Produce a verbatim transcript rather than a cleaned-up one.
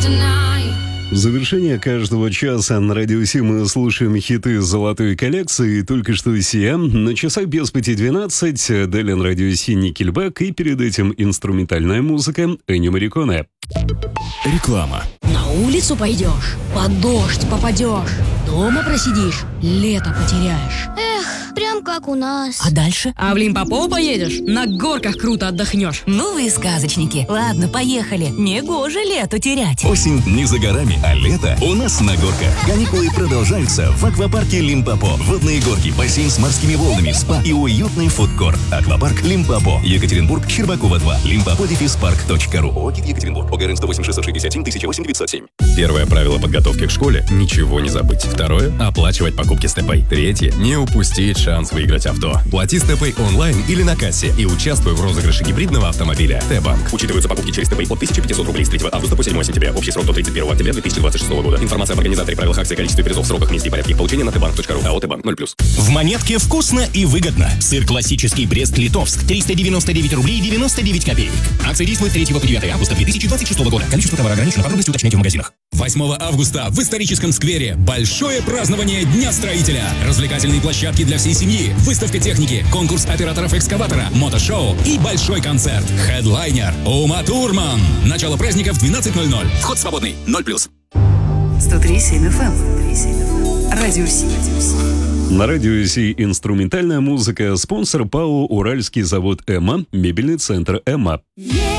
В завершение каждого часа на Радио Си мы слушаем хиты золотой коллекции. Только что Сия. На часах без пяти двенадцать. Далее на Радио Си Никельбэк. И перед этим инструментальная музыка Эннио Морриконе. Реклама. На улицу пойдешь, под дождь попадешь, дома просидишь, лето потеряешь. Эх, прям как у нас. А дальше? А в Лимпопо поедешь, на горках круто отдохнешь. Ну вы сказочники. Ладно, поехали. Негоже лето терять. Осень не за горами, а лето у нас на горках. Каникулы продолжаются в аквапарке Лимпопо. Водные горки, бассейн с морскими волнами, спа и уютный фудкорт. Аквапарк Лимпопо. Екатеринбург, Щербакова два. лимпопо дефис парк точка ру. ОГИ Екатеринбург. ОГРН сто восемь шестьсот шестьдесят семь тысяча восемь девятьсот семь. Первое правило подготовки к школе – ничего не забыть. Второе – оплачивать покупки с ТПay. Третье – не упустить шанс выиграть авто. Плати с ТПay онлайн или на кассе и участвуй в розыгрыше гибридного автомобиля. Т-банк. Учитываются покупки через ТПay от тысяча пятьсот рублей с третьего августа по седьмое сентября. Общий срок до тридцать первого октября две тысячи двадцать шестого года. Информация об организаторе, правилах акции, количестве призов, сроках, месте и порядке их получения на тбанк точка ру. АО Т-банк ноль плюс. В Монетке вкусно и выгодно. Сыр классический Брест-Литовск триста девяносто девять рублей девяносто девять копеек. Акция действует с третьего по девятое августа две тысячи двадцать шестого года. Количество товара ограничено, подробности уточняйте в магазинах. восьмого августа в историческом сквере большое празднование Дня строителя. Развлекательные площадки для всей семьи, выставка техники, конкурс операторов экскаватора, мотошоу и большой концерт. Хедлайнер Ума Турман. Начало праздника в двенадцать ноль ноль. Вход свободный. ноль плюс. сто три семь эф эм. Радио Си. На Радио Си инструментальная музыка. Спонсор ПАО «Уральский завод Эмма». Мебельный центр Эмма.